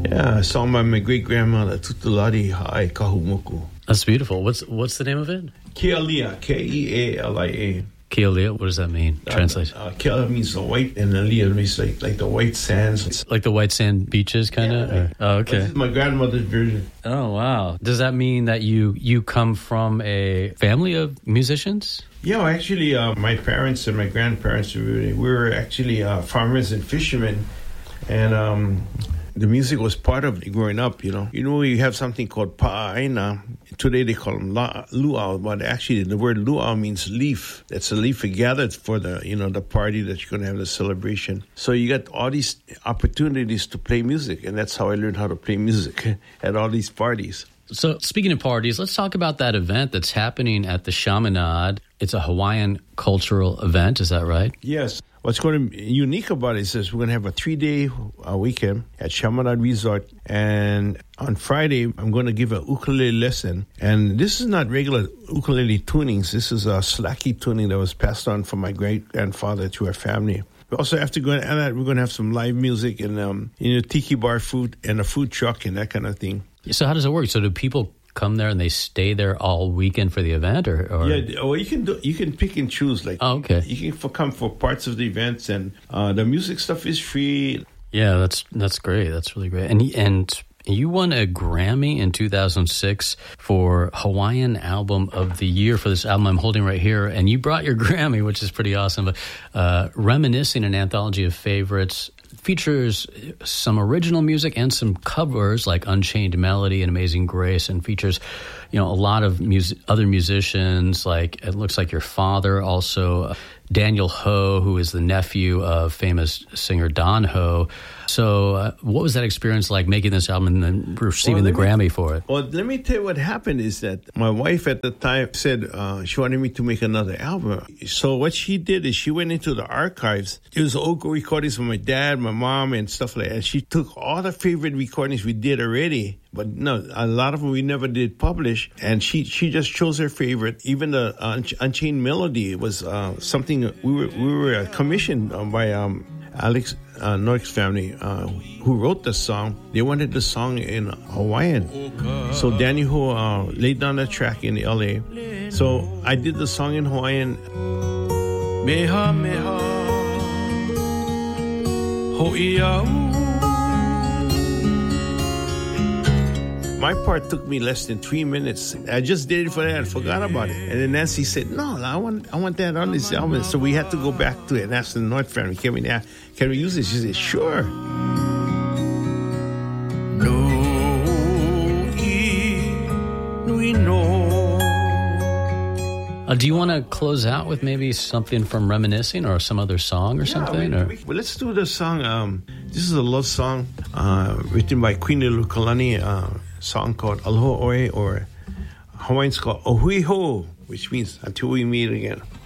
Yeah, song by my great-grandmother, Tutulati Ha'i Kahumuku. That's beautiful. What's the name of it? Kealia, Kealia. Kealia, what does that mean? Translate. Kealia means the white, and Alia means like the white sands. Like the white sand beaches, kind of? Yeah. Oh, okay. This is my grandmother's version. Oh, wow. Does that mean that you come from a family of musicians? Yeah, well, actually, my parents and my grandparents, we were actually farmers and fishermen, and the music was part of it growing up, you know. You know, you have something called pa'aina. Today they call them luau, but actually the word luau means leaf. That's a leaf gathered for the party that you're going to have, the celebration. So you got all these opportunities to play music, and that's how I learned how to play music at all these parties. So speaking of parties, let's talk about that event that's happening at the Chaminade. It's a Hawaiian cultural event, is that right? Yes. What's going to be unique about it is we're going to have a 3-day weekend at Chaminade Resort. And on Friday, I'm going to give an ukulele lesson. And this is not regular ukulele tunings. This is a slacky tuning that was passed on from my great-grandfather to our family. We also have to go and that we're going to have some live music and tiki bar food and a food truck and that kind of thing. So how does it work? So do people come there and they stay there all weekend for the event, or? Yeah, well, you can pick and choose. Like, oh, okay. You can come for parts of the events, and the music stuff is free. Yeah, that's great. That's really great. And you won a Grammy in 2006 for Hawaiian Album of the Year for this album I'm holding right here. And you brought your Grammy, which is pretty awesome. But Reminiscing, an anthology of favorites, features some original music and some covers like Unchained Melody and Amazing Grace, and features, a lot of other musicians, like it looks like your father, also Daniel Ho, who is the nephew of famous singer Don Ho. So what was that experience like, making this album and then receiving the Grammy for it? Well, let me tell you what happened is that my wife at the time said she wanted me to make another album. So what she did is she went into the archives. It was old recordings from my dad, my mom, and stuff like that. And she took all the favorite recordings we did already, but no, a lot of them we never did publish. And she just chose her favorite. Even the Unchained Melody was something we were commissioned by Alex Noik's family, who wrote the song. They wanted the song in Hawaiian. So Danny Ho laid down the track in LA. So I did the song in Hawaiian. Meha meha ho'iau. My part took me less than 3 minutes. I just did it for that and forgot about it. And then Nancy said, no, I want that on this album. So we had to go back to it and ask the North family, can we use it? She said, sure. Do you want to close out with maybe something from Reminiscing or some other song or something? Well, let's do the song. This is a love song written by Queen Lelukalani, song called Aloha Oe, or Hawaiian's called Ohui Ho, which means until we meet again.